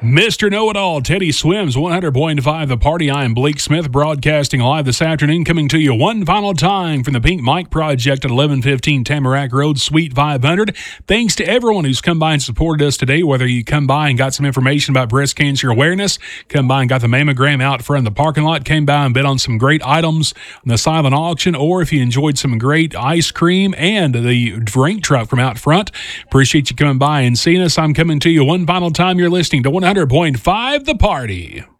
Mr. Know-It-All, Teddy Swims, 100.5 The Party. I am Blake Smith, broadcasting live this afternoon, coming to you one final time from the Pink Mike Project at 1115 Tamarack Road, Suite 500. Thanks to everyone who's come by and supported us today, whether you come by and got some information about breast cancer awareness, come by and got the mammogram out front of the parking lot, came by and bid on some great items on the silent auction, or if you enjoyed some great ice cream and the drink truck from out front. Appreciate you coming by and seeing us. I'm coming to you one final time. You're listening to 100.5 The Party.